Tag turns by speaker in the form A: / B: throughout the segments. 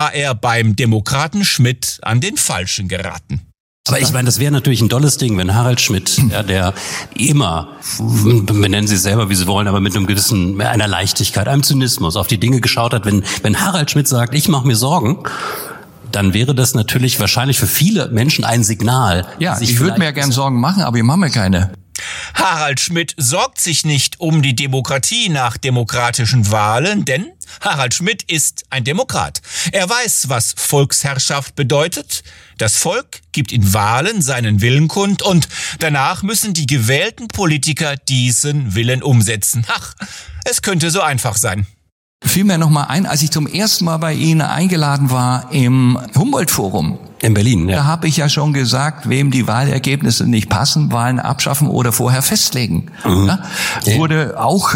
A: war er beim Demokraten Schmidt an den Falschen geraten.
B: Aber ich meine, das wäre natürlich ein tolles Ding, wenn Harald Schmidt, ja, der immer, benennen Sie es selber, wie Sie wollen, aber mit einer Leichtigkeit, einem Zynismus auf die Dinge geschaut hat. Wenn Harald Schmidt sagt, ich mache mir Sorgen, dann wäre das natürlich wahrscheinlich für viele Menschen ein Signal.
C: Ja, ich würde mir ja gern Sorgen machen, aber ich mache mir keine.
A: Harald Schmidt sorgt sich nicht um die Demokratie nach demokratischen Wahlen, denn Harald Schmidt ist ein Demokrat. Er weiß, was Volksherrschaft bedeutet. Das Volk gibt in Wahlen seinen Willen kund und danach müssen die gewählten Politiker diesen Willen umsetzen. Ach, es könnte so einfach sein.
C: Fiel mir noch mal ein, als ich zum ersten Mal bei Ihnen eingeladen war im Humboldt-Forum.
B: In Berlin, ja.
C: Da habe ich ja schon gesagt, wem die Wahlergebnisse nicht passen, Wahlen abschaffen oder vorher festlegen. Mhm. Ja? Wurde auch,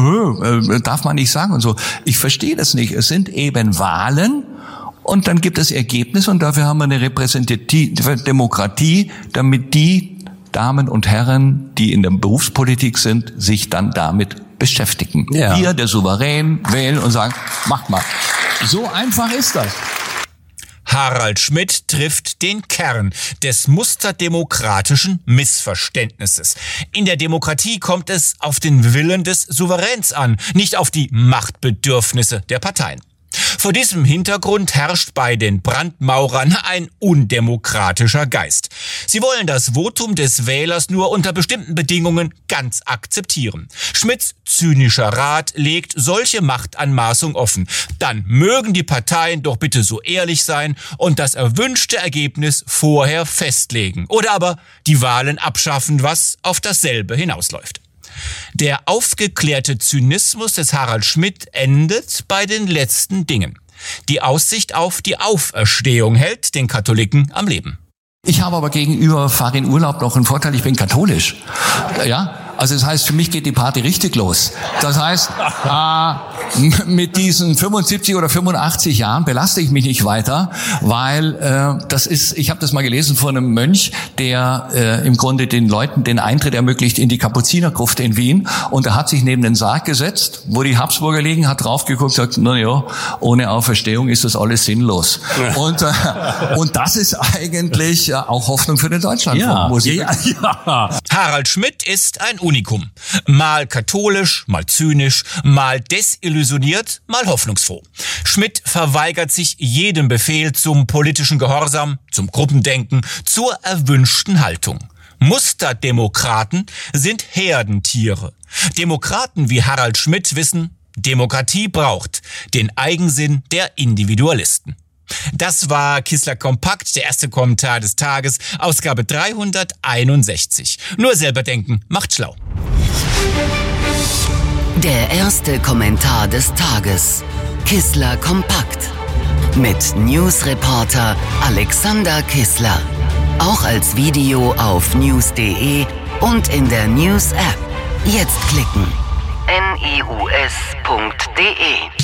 C: darf man nicht sagen und so. Ich verstehe das nicht. Es sind eben Wahlen und dann gibt es Ergebnisse und dafür haben wir eine repräsentative Demokratie, damit die Damen und Herren, die in der Berufspolitik sind, sich dann damit beschäftigen. Ja. Wir, der Souverän, wählen und sagen, macht mal. So einfach ist das.
A: Harald Schmidt trifft den Kern des musterdemokratischen Missverständnisses. In der Demokratie kommt es auf den Willen des Souveräns an, nicht auf die Machtbedürfnisse der Parteien. Vor diesem Hintergrund herrscht bei den Brandmaurern ein undemokratischer Geist. Sie wollen das Votum des Wählers nur unter bestimmten Bedingungen ganz akzeptieren. Schmidts zynischer Rat legt solche Machtanmaßung offen. Dann mögen die Parteien doch bitte so ehrlich sein und das erwünschte Ergebnis vorher festlegen. Oder aber die Wahlen abschaffen, was auf dasselbe hinausläuft. Der aufgeklärte Zynismus des Harald Schmidt endet bei den letzten Dingen. Die Aussicht auf die Auferstehung hält den Katholiken am Leben.
C: Ich habe aber gegenüber Fahr in Urlaub noch einen Vorteil, ich bin katholisch. Ja, also das heißt, für mich geht die Party richtig los. Das heißt, mit diesen 75 oder 85 Jahren belaste ich mich nicht weiter, weil ich habe das mal gelesen von einem Mönch, der im Grunde den Leuten den Eintritt ermöglicht in die Kapuzinergruft in Wien, und er hat sich neben den Sarg gesetzt, wo die Habsburger liegen, hat draufgeguckt und gesagt, na ja, ohne Auferstehung ist das alles sinnlos. Ja. Und das ist eigentlich auch Hoffnung für den Deutschlandfunk.
A: Ja. Harald Schmidt ist ein Unikum. Mal katholisch, mal zynisch, mal desillusioniert, mal hoffnungsfroh. Schmidt verweigert sich jedem Befehl zum politischen Gehorsam, zum Gruppendenken, zur erwünschten Haltung. Musterdemokraten sind Herdentiere. Demokraten wie Harald Schmidt wissen, Demokratie braucht den Eigensinn der Individualisten. Das war Kissler Kompakt, der erste Kommentar des Tages, Ausgabe 361. Nur selber denken macht schlau.
D: Der erste Kommentar des Tages. Kissler Kompakt. Mit Newsreporter Alexander Kissler. Auch als Video auf news.de und in der News-App. Jetzt klicken. news.de